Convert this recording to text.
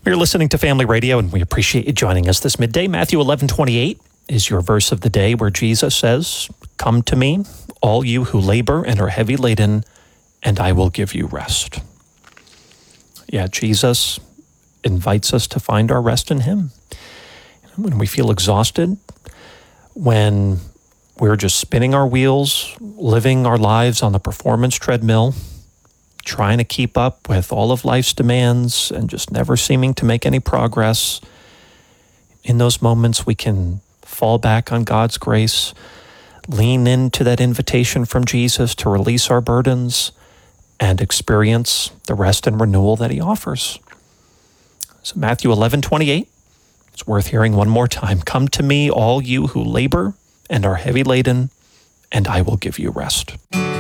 You're listening to Family Radio, and we appreciate you joining us this midday. Matthew 11:28 is your verse of the day, where Jesus says, "Come to me, all you who labor and are heavy laden, and I will give you rest." Yeah, Jesus invites us to find our rest in him. When we feel exhausted, when we're just spinning our wheels, living our lives on the performance treadmill, trying to keep up with all of life's demands and just never seeming to make any progress, in those moments we can fall back on God's grace, lean into that invitation from Jesus to release our burdens and experience the rest and renewal that he offers. So Matthew 11:28, it's worth hearing one more time. "Come to me, all you who labor and are heavy laden, and I will give you rest."